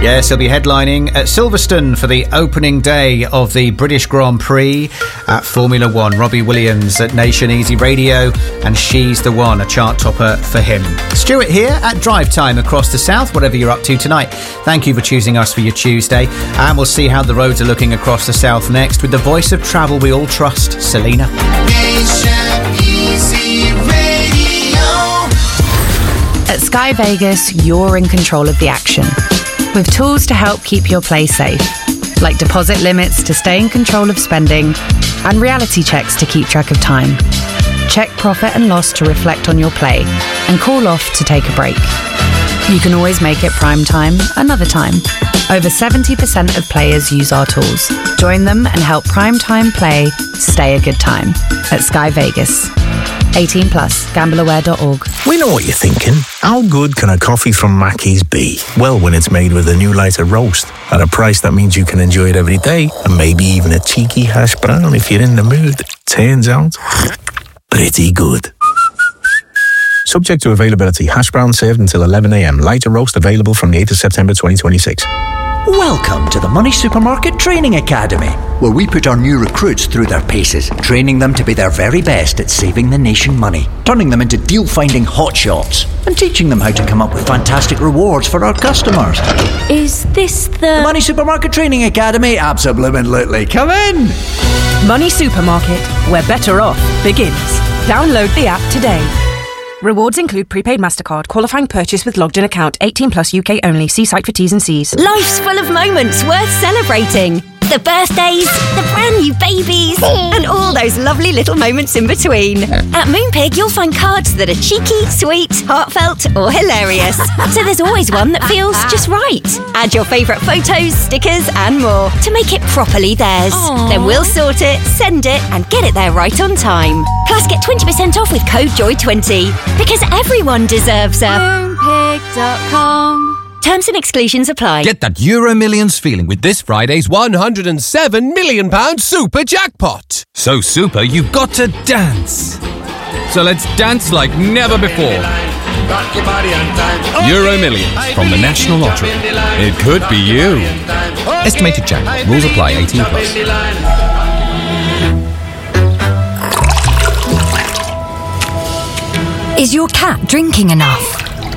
Yes, he'll be headlining at Silverstone for the opening day of the British Grand Prix at Formula One. Robbie Williams at Nation Easy Radio, and She's the One, a chart topper for him. Stuart here at Drive Time across the south, whatever you're up to tonight. Thank you for choosing us for your Tuesday, and we'll see how the roads are looking across the south next with the voice of travel we all trust, Selena. Nation Easy Radio. At Sky Vegas, you're in control of the action, with tools to help keep your play safe, like deposit limits to stay in control of spending and reality checks to keep track of time. Check profit and loss to reflect on your play and call off to take a break. You can always make it prime time another time. Over 70% of players use our tools. Join them and help prime time play stay a good time at Sky Vegas. 18 plus, gambleaware.org. We know what you're thinking. How good can a coffee from Mackey's be? Well, when it's made with a new lighter roast at a price that means you can enjoy it every day, and maybe even a cheeky hash brown if you're in the mood. Turns out, pretty good. Subject to availability. Hash brown served until 11 a.m. Lighter roast available from the 8th of September 2026. Welcome to the Money Supermarket Training Academy, where we put our new recruits through their paces, training them to be their very best at saving the nation money, turning them into deal-finding hotshots, and teaching them how to come up with fantastic rewards for our customers. Is this the Money Supermarket Training Academy? Absolutely. Come in! Money Supermarket, where better off begins. Download the app today. Rewards include prepaid MasterCard, qualifying purchase with logged in account, 18 plus UK only. See site for T's and C's. Life's full of moments worth celebrating. The birthdays, the brand new babies, and all those lovely little moments in between. At Moonpig, you'll find cards that are cheeky, sweet, heartfelt, or hilarious. So there's always one that feels just right. Add your favourite photos, stickers, and more to make it properly theirs. Aww. Then we'll sort it, send it, and get it there right on time. Plus, get 20% off with code JOY20. Because everyone deserves a Moonpig.com. Terms and exclusions apply. Get that Euro Millions feeling with this Friday's £107 million super jackpot. So super, you've got to dance. So let's dance like never before. Euro Millions from the National Lottery. It could be you. Estimated jackpot. Rules apply. 18 plus. Is your cat drinking enough?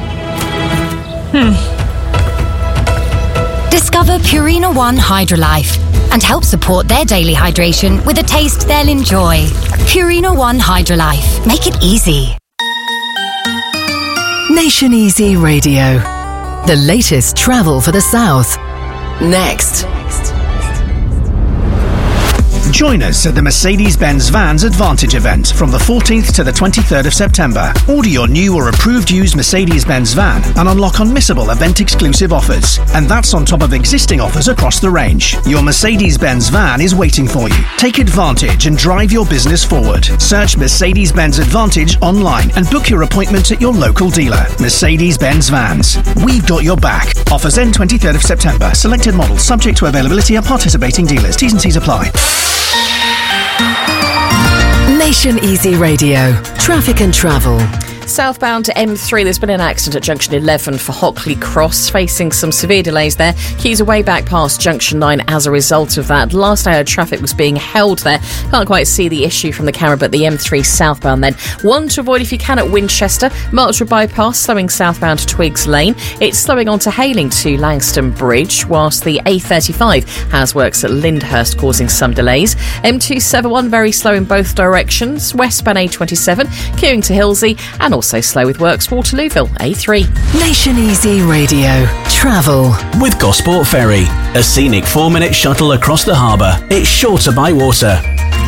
Discover Purina One Hydrolife and help support their daily hydration with a taste they'll enjoy. Purina One Hydrolife. Make it easy. Nation Easy Radio. The latest travel for the South. Next. Join us at the Mercedes-Benz Vans Advantage event from the 14th to the 23rd of September. Order your new or approved used Mercedes-Benz van and unlock unmissable event-exclusive offers. And that's on top of existing offers across the range. Your Mercedes-Benz van is waiting for you. Take advantage and drive your business forward. Search Mercedes-Benz Advantage online and book your appointment at your local dealer. Mercedes-Benz Vans. We've got your back. Offers end 23rd of September. Selected models subject to availability at participating dealers. T's and C's apply. Nation Easy Radio. Traffic and travel. Southbound to M3, there's been an accident at junction 11 for Hockley Cross, facing some severe delays there. Queues are way back past junction 9 as a result of that. Last I heard, traffic was being held there. Can't quite see the issue from the camera, but the M3 southbound then. One to avoid if you can at Winchester. Marlborough bypass slowing southbound to Twigs Lane. It's slowing on to Hayling to Langston Bridge, whilst the A35 has works at Lyndhurst causing some delays. M271 very slow in both directions. Westbound A27 queuing to Hilsey, and also slow with works Waterlooville, A3. Nation Easy Radio. Travel. With Gosport Ferry, a scenic 4-minute shuttle across the harbour. It's shorter by water.